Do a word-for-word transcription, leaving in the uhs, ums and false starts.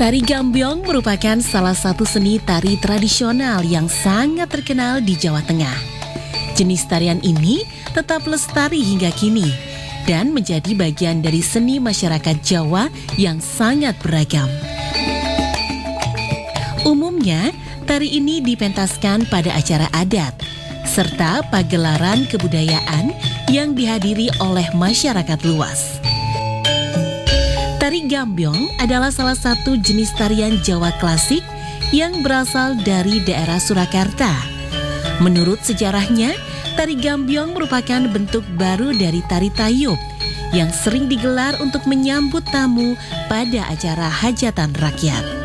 Tari Gambyong merupakan salah satu seni tari tradisional yang sangat terkenal di Jawa Tengah. Jenis tarian ini tetap lestari hingga kini dan menjadi bagian dari seni masyarakat Jawa yang sangat beragam. Umumnya, tari ini dipentaskan pada acara adat serta pagelaran kebudayaan yang dihadiri oleh masyarakat luas. Tari Gambyong adalah salah satu jenis tarian Jawa klasik yang berasal dari daerah Surakarta. Menurut sejarahnya, tari Gambyong merupakan bentuk baru dari tari tayub yang sering digelar untuk menyambut tamu pada acara hajatan rakyat.